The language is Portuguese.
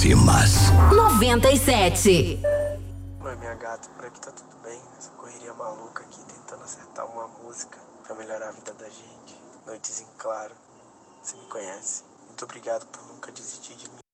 próximas. 97. Oi, minha gata, por aqui tá tudo bem? Essa correria maluca aqui, tentando acertar uma música pra melhorar a vida da gente. Noites em claro, você me conhece. Muito obrigado por nunca desistir de mim.